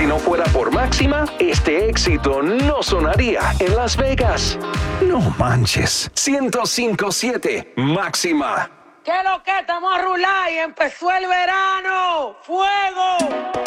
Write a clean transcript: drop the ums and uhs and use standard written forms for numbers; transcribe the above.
Si no fuera por Máxima, este éxito no sonaría en Las Vegas. No manches. 105.7 Máxima. ¿Qué es lo que? Estamos a rular y empezó el verano. ¡Fuego!